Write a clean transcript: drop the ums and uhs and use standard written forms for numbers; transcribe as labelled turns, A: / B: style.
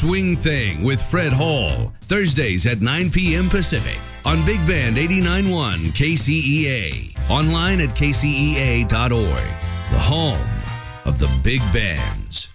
A: Swing Thing with Fred Hall, Thursdays at 9 p.m. Pacific on Big Band 89.1 KCEA. Online at kcea.org, the home of the big bands.